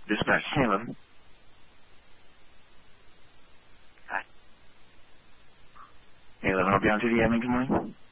Dispatch Salem. Hi. 11 Hope you on 2D, good morning.